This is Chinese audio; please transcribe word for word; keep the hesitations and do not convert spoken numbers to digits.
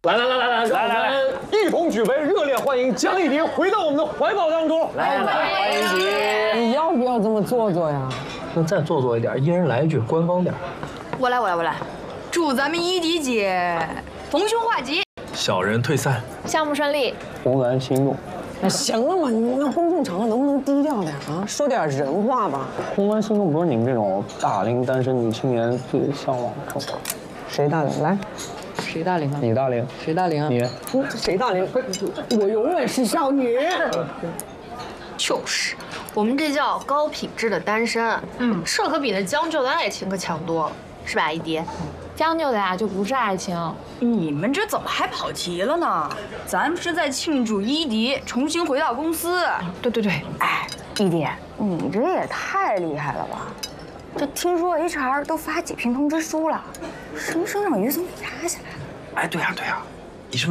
来来来来来来来来，一同举杯，热烈欢迎江一迪回到我们的怀抱当中。 来来，欢迎你！ 你要不要这么做作呀？ 那再做作一点，一人来一句，官方点。 我来，我来，我来。祝咱们一迪姐逢凶化吉， 小人退散， 项目顺利， 红蓝心动。 那行了嘛，你那公众场合能不能低调点啊？说点人话吧。 红蓝心动不是你们这种大龄单身女青年最向往的生活。 谁大龄？来，谁大龄啊？ 你大龄， 谁大龄啊？ 你。 谁大龄？我永远是少女。 就是，我们这叫高品质的单身。嗯，这可比那将就的爱情可强多了，是吧，一迪？ 将就的呀，就不是爱情。 你们这怎么还跑题了呢？咱们是在庆祝伊迪重新回到公司。 对对对， 哎，伊迪，你这也太厉害了吧！这听说 H R 都发解聘通知书了，什么生长鱼怎么压下来了？ 哎，对呀对呀，